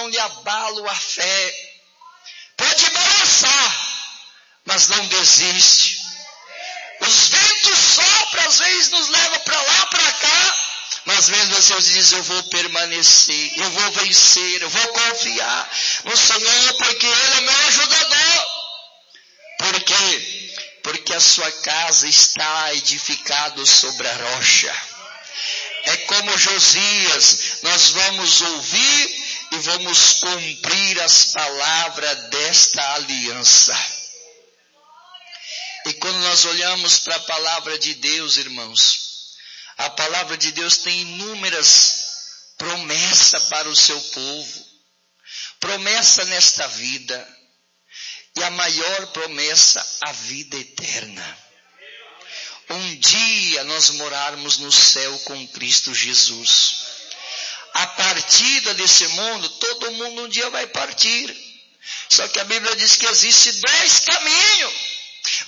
não lhe abalam a fé. Pode balançar, mas não desiste. Os ventos sopram, às vezes nos levam para lá, para cá, mas mesmo assim Deus diz: eu vou permanecer, eu vou vencer, eu vou confiar no Senhor, porque Ele é meu ajudador. Por quê? Porque a sua casa está edificada sobre a rocha. É como Josias, nós vamos ouvir e vamos cumprir as palavras desta aliança. E quando nós olhamos para a palavra de Deus, irmãos, a palavra de Deus tem inúmeras promessas para o seu povo. Promessa nesta vida. E a maior promessa, a vida eterna. Um dia nós morarmos no céu com Cristo Jesus. A partida desse mundo, todo mundo um dia vai partir. Só que a Bíblia diz que existe 2 caminhos.